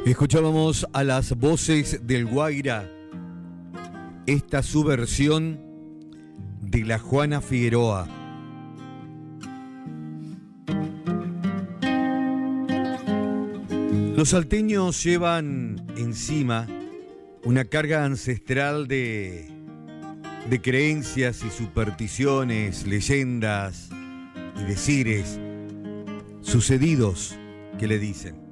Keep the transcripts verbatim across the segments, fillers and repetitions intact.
Escuchábamos a las voces del Guaira, esta su versión de la Juana Figueroa. Los salteños llevan encima una carga ancestral de, de creencias y supersticiones, leyendas y decires sucedidos que le dicen.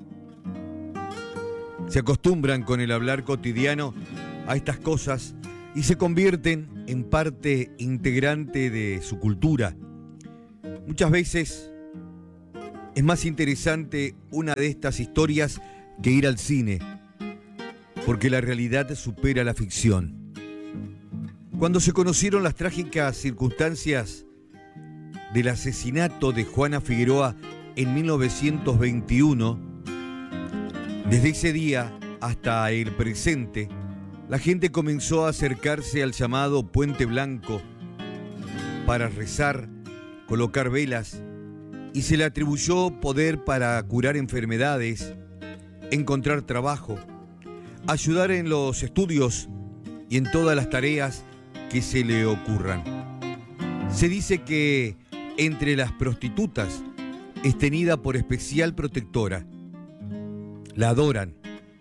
Se acostumbran con el hablar cotidiano a estas cosas y se convierten en parte integrante de su cultura. Muchas veces es más interesante una de estas historias que ir al cine, porque la realidad supera la ficción. Cuando se conocieron las trágicas circunstancias del asesinato de Juana Figueroa en mil novecientos veintiuno, desde ese día hasta el presente, la gente comenzó a acercarse al llamado Puente Blanco para rezar, colocar velas, y se le atribuyó poder para curar enfermedades, encontrar trabajo, ayudar en los estudios y en todas las tareas que se le ocurran. Se dice que entre las prostitutas es tenida por especial protectora. La adoran.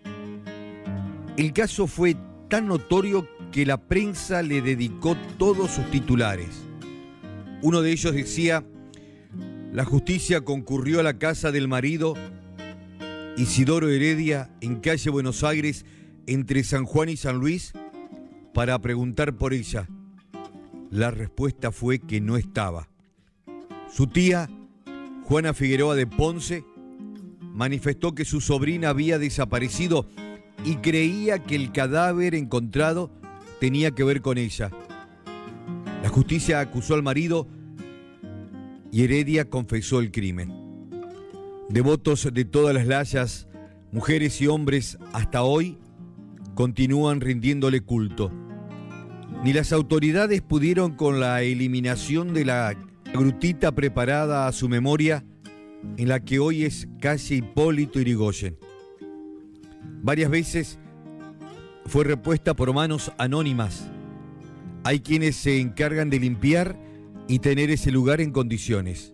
El caso fue tan notorio que la prensa le dedicó todos sus titulares. Uno de ellos decía: la justicia concurrió a la casa del marido Isidoro Heredia en calle Buenos Aires, entre San Juan y San Luis, para preguntar por ella. La respuesta fue que no estaba. Su tía, Juana Figueroa de Ponce, manifestó que su sobrina había desaparecido y creía que el cadáver encontrado tenía que ver con ella. La justicia acusó al marido y Heredia confesó el crimen. Devotos de todas las layas, mujeres y hombres, hasta hoy continúan rindiéndole culto. Ni las autoridades pudieron con la eliminación de la grutita preparada a su memoria, en la que hoy es calle Hipólito Yrigoyen. Varias veces fue repuesta por manos anónimas. Hay quienes se encargan de limpiar y tener ese lugar en condiciones.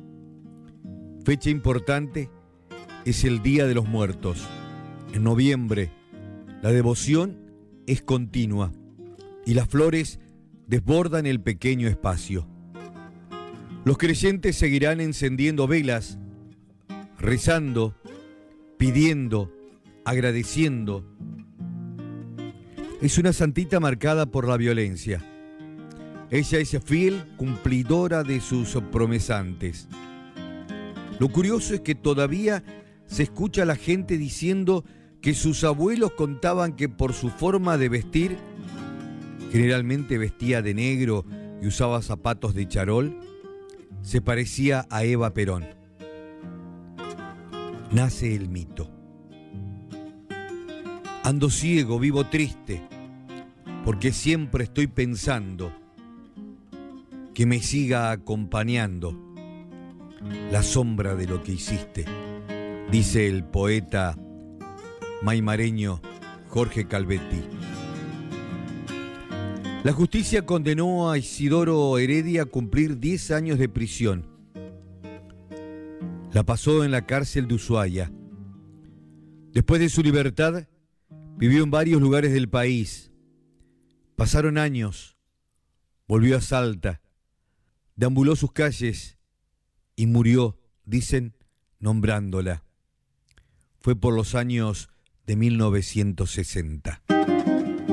Fecha importante es el Día de los Muertos. En noviembre, la devoción es continua y las flores desbordan el pequeño espacio. Los creyentes seguirán encendiendo velas, rezando, pidiendo, agradeciendo. Es una santita marcada por la violencia. Ella es fiel cumplidora de sus promesantes. Lo curioso es que todavía se escucha a la gente diciendo que sus abuelos contaban que por su forma de vestir, generalmente vestía de negro y usaba zapatos de charol, se parecía a Eva Perón. Nace el mito. Ando ciego, vivo triste, porque siempre estoy pensando que me siga acompañando la sombra de lo que hiciste, dice el poeta maimareño Jorge Calvetti. La justicia condenó a Isidoro Heredia a cumplir diez años de prisión. La pasó en la cárcel de Ushuaia. Después de su libertad, vivió en varios lugares del país. Pasaron años, volvió a Salta, deambuló sus calles y murió, dicen, nombrándola. Fue por los años de mil novecientos sesenta.